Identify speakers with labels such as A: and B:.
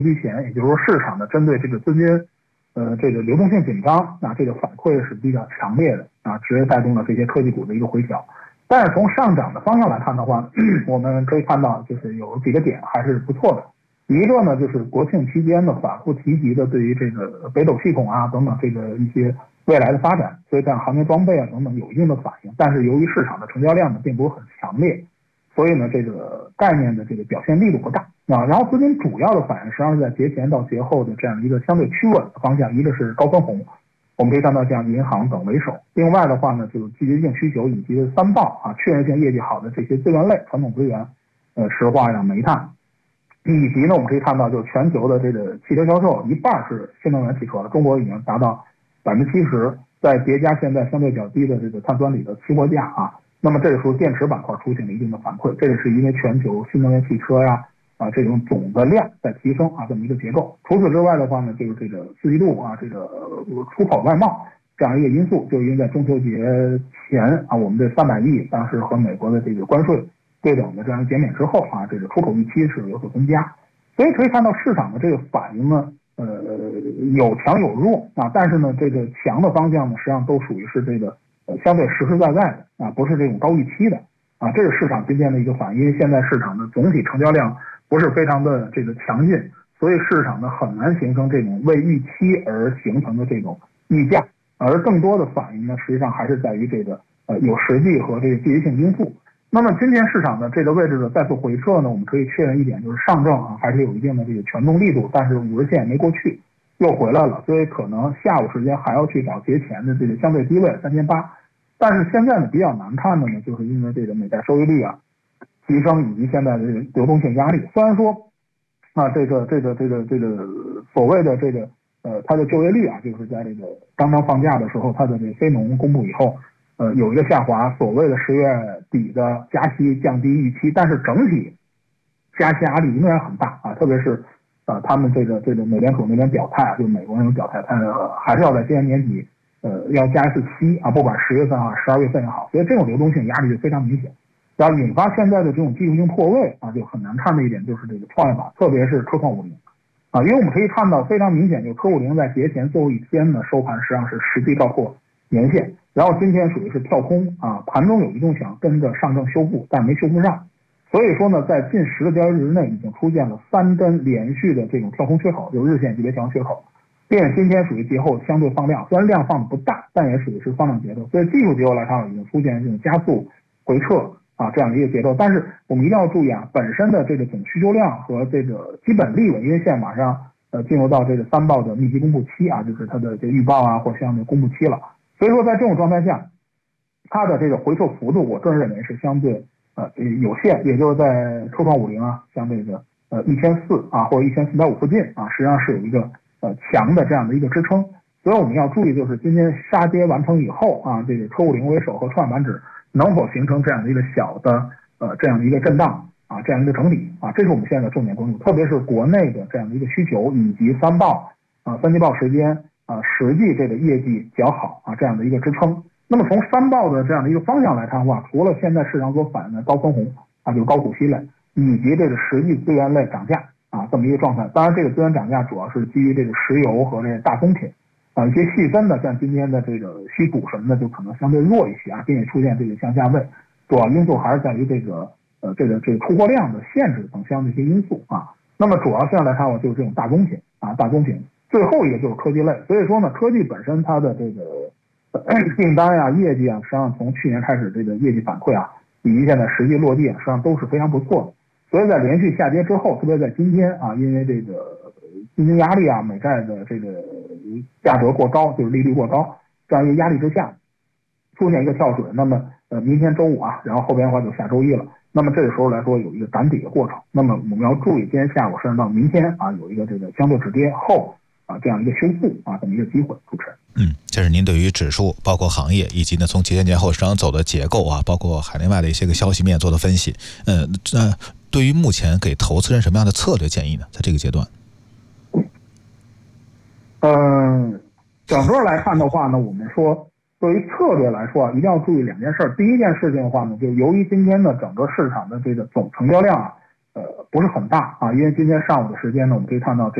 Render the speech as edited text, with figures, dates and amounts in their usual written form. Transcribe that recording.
A: 居险，也就是说市场的针对这个资金这个流动性紧张，那这个反馈是比较强烈的啊，直接带动了这些科技股的一个回调。但是从上涨的方向来看的话，我们可以看到就是有几个点还是不错的。一个呢，就是国庆期间的反复提及的对于这个北斗系统啊等等这个一些未来的发展，所以像航天装备啊等等有一定的反应。但是由于市场的成交量呢并不是很强烈，所以呢这个概念的这个表现力度不大啊。然后资金主要的反应实际上是在节前到节后的这样一个相对趋稳的方向，一个是高分红。我们可以看到像银行等为首，另外的话呢，就是季节性需求以及三报啊，确认性业绩好的这些资源类、传统资源，石化呀、煤炭，以及呢，我们可以看到就是全球的这个汽车销售一半是新能源汽车了，中国已经达到70%，再叠加现在相对较低的这个碳酸锂的期货价啊，那么这个时候电池板块出现了一定的反馈，这个是因为全球新能源汽车呀。这种总的量在提升啊，这么一个结构。除此之外的话呢，就是这个四季度啊，这个出口外贸这样一个因素，就因为在中秋节前啊，我们这300亿当时和美国的这个关税对等的这样减免之后啊，这个出口预期是有所增加，所以可以看到市场的这个反应呢，有强有弱啊，但是呢，这个强的方向呢，实际上都属于是这个相对实实在在的啊，不是这种高预期的啊，这是市场今天的一个反应，因为现在市场的总体成交量不是非常的这个强劲，所以市场呢很难形成这种为预期而形成的这种溢价，而更多的反应呢，实际上还是在于这个有实际和这个季节性因素。那么今天市场的这个位置的再次回撤呢，我们可以确认一点，就是上证啊还是有一定的这个权重力度，但是50线没过去，又回来了，所以可能下午时间还要去找节前的这个相对低位3800。但是现在呢比较难看的呢，就是因为这个美债收益率啊提升以及现在的这个流动性压力，虽然说啊这个所谓的这个它的就业率啊，就是在这个刚刚放假的时候，它的这个非农公布以后，有一个下滑，所谓的10月底的加息降低预期，但是整体加息压力仍然很大啊，特别是他们这个美联储那边表态啊，就美国那种表态，还是要在今年年底要加一次息啊，不管10月份啊、12月份也好，所以这种流动性压力就非常明显。然后引发现在的这种技术性破位啊，就很难看的一点就是这个创业板，特别是科创50啊，因为我们可以看到非常明显，就科50在节前最后一天呢收盘实际上是实际超过年线，然后今天属于是跳空啊，盘中有一度想跟着上证修复，但没修复上，所以说呢，在近10个交易日内已经出现了3根连续的这种跳空缺口，就是日线级别跳空缺口，并且今天属于节后相对放量，虽然量放的不大，但也属于是放量节奏，所以技术结构来看已经出现这种加速回撤啊，这样的一个节奏，但是我们一定要注意啊，本身的这个总需求量和这个基本利稳，因为现在马上进入到这个3报的密集公布期啊，就是它的这个预报啊或相应公布期了，所以说在这种状态下，它的这个回撤幅度，我个人认为是相对有限，也就是在科创50啊，像这个1400啊或者1450附近啊，实际上是有一个强的这样的一个支撑，所以我们要注意，就是今天杀跌完成以后啊，这个科50为首和创业板指能否形成这样的一个小的这样的一个震荡啊，这样一个整理啊，这是我们现在的重点关注，特别是国内的这样的一个需求以及3报啊、3季报时间啊，实际这个业绩较好啊这样的一个支撑。那么从3报的这样的一个方向来看的话，除了现在市场所反映的高分红啊，就是高股息类以及这个实际资源类涨价啊这么一个状态，当然这个资源涨价主要是基于这个石油和这个大宗品。一些细分的，像今天的这个稀土什么的，就可能相对弱一些啊，并且出现这个向下位，主要因素还是在于这个出货量的限制等相应的一些因素啊。那么主要现在来看，我就是这种大宗品啊，大宗品，最后一个就是科技类。所以说呢，科技本身它的这个订单呀、业绩啊，实际上从去年开始这个业绩反馈啊，以及现在实际落地啊，实际上都是非常不错的。所以在连续下跌之后，特别在今天啊，因为这个资金压力啊，美债的这个价格过高，就是利率过高，这样一个压力之下，出现一个跳水。那么明天周五啊，然后后边的话就下周一了。那么这个时候来说有一个打底的过程。那么我们要注意，今天下午甚至到明天啊，有一个这个相对止跌后啊这样一个修复啊这么一个机会。主持人。
B: 这是您对于指数，包括行业，以及呢从节前节后市场走的结构啊，包括海内外的一些个消息面做的分析。对于目前给投资人什么样的策略建议呢？在这个阶段？
A: 整个来看的话呢，我们说对于策略来说啊，一定要注意2件事。第一件事情的话呢，就由于今天的整个市场的这个总成交量啊， 不是很大啊，因为今天上午的时间呢，我们可以看到